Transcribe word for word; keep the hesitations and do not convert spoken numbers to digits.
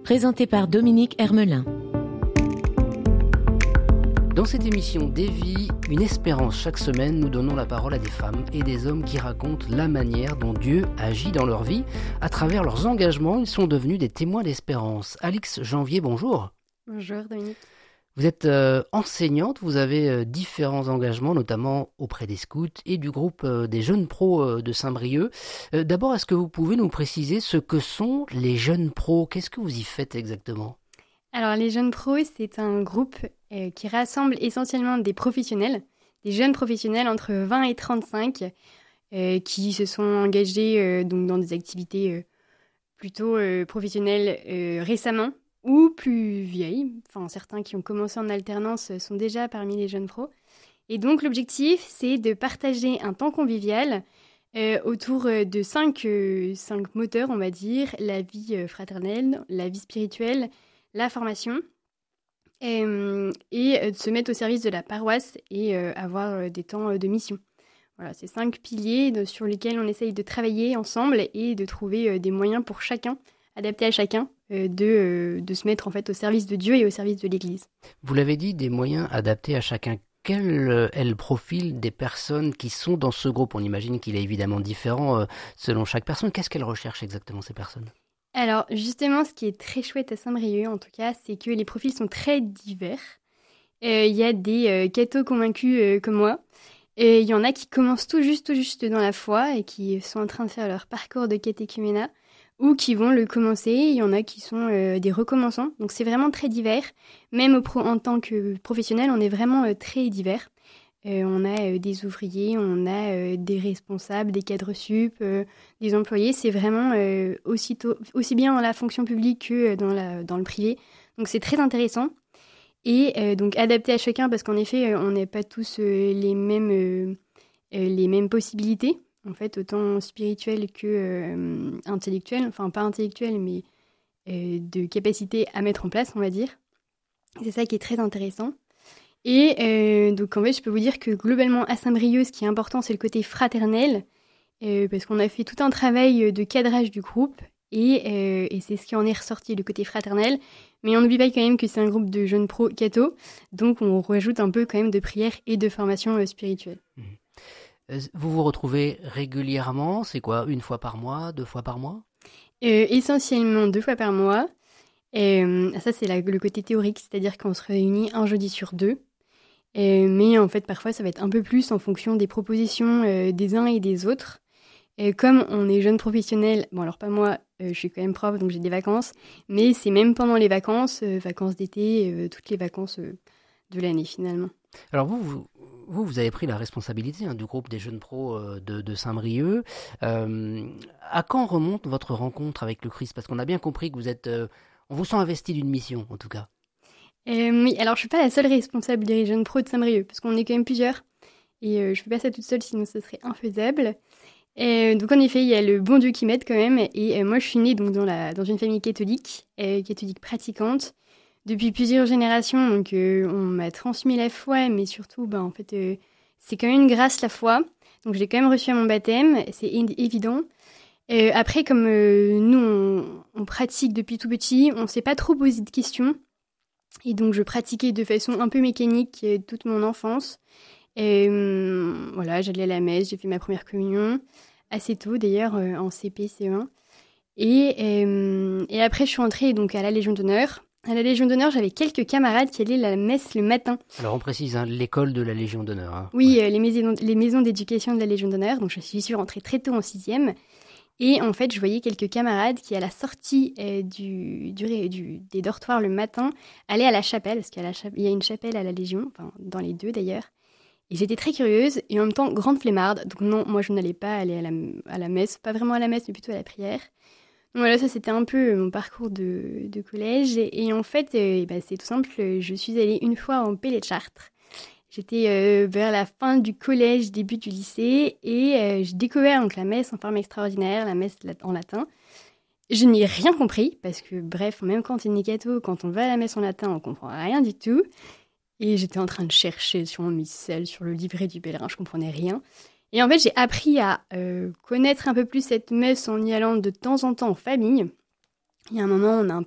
présenté par Dominique Hermelin. Dans cette émission Des vies, une espérance chaque semaine, nous donnons la parole à des femmes et des hommes qui racontent la manière dont Dieu agit dans leur vie. À travers leurs engagements, ils sont devenus des témoins d'espérance. Alix Janvier, bonjour. Bonjour Dominique. Vous êtes euh, enseignante, vous avez euh, différents engagements, notamment auprès des scouts et du groupe euh, des jeunes pros euh, de Saint-Brieuc. Euh, d'abord, est-ce que vous pouvez nous préciser ce que sont les jeunes pros ? Qu'est-ce que vous y faites exactement ? Alors les jeunes pros, c'est un groupe euh, qui rassemble essentiellement des professionnels, des jeunes professionnels entre vingt et trente-cinq, euh, qui se sont engagés euh, donc dans des activités euh, plutôt euh, professionnelles euh, récemment, ou plus vieilles, enfin certains qui ont commencé en alternance sont déjà parmi les jeunes pros. Et donc l'objectif, c'est de partager un temps convivial euh, autour de cinq, euh, cinq moteurs, on va dire, la vie euh, fraternelle, la vie spirituelle, la formation, et, euh, et euh, de se mettre au service de la paroisse et euh, avoir euh, des temps euh, de mission. Voilà, c'est cinq piliers de, sur lesquels on essaye de travailler ensemble et de trouver euh, des moyens pour chacun, adapté à chacun, euh, de, euh, de se mettre en fait au service de Dieu et au service de l'Église. Vous l'avez dit, des moyens adaptés à chacun. Quel euh, est le profil des personnes qui sont dans ce groupe ? On imagine qu'il est évidemment différent euh, selon chaque personne. Qu'est-ce qu'elles recherchent exactement, ces personnes ? Alors justement, ce qui est très chouette à Saint-Brieuc en tout cas, c'est que les profils sont très divers. Il euh, y a des euh, cathos convaincus euh, comme moi. Il y en a qui commencent tout juste, tout juste dans la foi et qui sont en train de faire leur parcours de catéchuménat, ou qui vont le commencer. Il y en a qui sont euh, des recommençants. Donc c'est vraiment très divers. Même au pro- en tant que professionnel, on est vraiment euh, très divers. Euh, on a euh, des ouvriers, on a euh, des responsables, des cadres sup, euh, des employés. C'est vraiment euh, aussitôt, aussi bien dans la fonction publique que dans, la, dans le privé. Donc c'est très intéressant. Et euh, donc adapté à chacun, parce qu'en effet, euh, on n'a pas tous euh, les, mêmes, euh, euh, les mêmes possibilités. En fait, autant spirituel que euh, intellectuel, enfin pas intellectuel, mais euh, de capacité à mettre en place, on va dire. C'est ça qui est très intéressant. Et euh, donc en fait, je peux vous dire que globalement à Saint-Brieuc, ce qui est important, c'est le côté fraternel, euh, parce qu'on a fait tout un travail de cadrage du groupe, et, euh, et c'est ce qui en est ressorti, le côté fraternel. Mais on n'oublie pas quand même que c'est un groupe de jeunes pros catho, donc on rajoute un peu quand même de prière et de formation euh, spirituelle. Mmh. Vous vous retrouvez régulièrement, c'est quoi, une fois par mois, deux fois par mois ? euh, Essentiellement deux fois par mois. Et, euh, ça, c'est la, le côté théorique, c'est-à-dire qu'on se réunit un jeudi sur deux. Et, mais en fait, parfois, ça va être un peu plus en fonction des propositions euh, des uns et des autres. Et comme on est jeunes professionnels, bon alors pas moi, euh, je suis quand même prof, donc j'ai des vacances, mais c'est même pendant les vacances, euh, vacances d'été, euh, toutes les vacances euh, de l'année finalement. Alors vous, vous, vous, vous avez pris la responsabilité hein, du groupe des jeunes pros euh, de, de Saint-Brieuc. Euh, à quand remonte votre rencontre avec le Christ ? Parce qu'on a bien compris que vous êtes... Euh, on vous sent investi d'une mission, en tout cas. Euh, oui, alors je suis pas la seule responsable des jeunes pros de Saint-Brieuc, parce qu'on est quand même plusieurs, et euh, je fais pas ça toute seule, sinon ce serait infaisable. Euh, donc en effet, il y a le bon Dieu qui m'aide quand même, et euh, moi je suis née donc, dans, la, dans une famille catholique, euh, catholique pratiquante, depuis plusieurs générations, donc euh, on m'a transmis la foi, mais surtout, bah, en fait, euh, c'est quand même une grâce la foi, donc je l'ai quand même reçue à mon baptême, c'est é- évident. Euh, après, comme euh, nous, on, on pratique depuis tout petit, on ne s'est pas trop posé de questions, et donc je pratiquais de façon un peu mécanique euh, toute mon enfance. Et, euh, voilà, j'allais à la messe, j'ai fait ma première communion, assez tôt d'ailleurs, euh, en C P, C E un. Et, euh, et après, je suis entrée donc, à la Légion d'honneur. À la Légion d'honneur, j'avais quelques camarades qui allaient à la messe le matin. Alors on précise, hein, l'école de la Légion d'honneur. Hein. Oui, Ouais. euh, les, maisons, les maisons d'éducation de la Légion d'honneur. Donc je suis rentrée très tôt en sixième. Et en fait, je voyais quelques camarades qui, à la sortie euh, du, du, du, des dortoirs le matin, allaient à la chapelle, parce qu'il y a, la cha- il y a une chapelle à la Légion, enfin dans les deux d'ailleurs. Et j'étais très curieuse et en même temps grande flemmarde. Donc non, moi je n'allais pas aller à la, à la messe, pas vraiment à la messe, mais plutôt à la prière. Donc voilà, ça c'était un peu mon parcours de, de collège. Et, et en fait, euh, bah, c'est tout simple, je suis allée une fois en Pélé de Chartres. J'étais euh, vers la fin du collège, début du lycée, et euh, j'ai découvert donc, la messe en forme extraordinaire, la messe en latin. Je n'y ai rien compris, parce que bref, même quand on est catho, quand on va à la messe en latin, on comprend rien du tout. Et j'étais en train de chercher sur mon missel, sur le livret du pèlerin, je comprenais rien. Et en fait, j'ai appris à euh, connaître un peu plus cette messe en y allant de temps en temps en famille. Il y a un moment, on a un